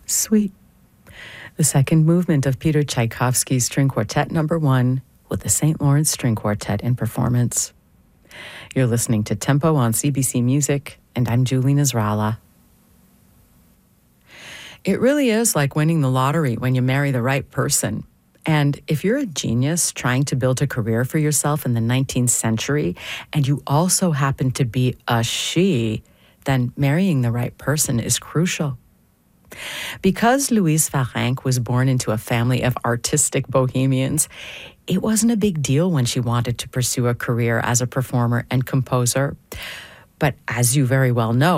Sweet. The second movement of Peter Tchaikovsky's String Quartet No. 1 with the St. Lawrence String Quartet in performance. You're listening to Tempo on CBC Music, and I'm Julie Nasrallah. It really is like winning the lottery when you marry the right person. And if you're a genius trying to build a career for yourself in the 19th century, and you also happen to be a she, then marrying the right person is crucial. Because Louise Varenck was born into a family of artistic bohemians, it wasn't a big deal when she wanted to pursue a career as a performer and composer. But as you very well know,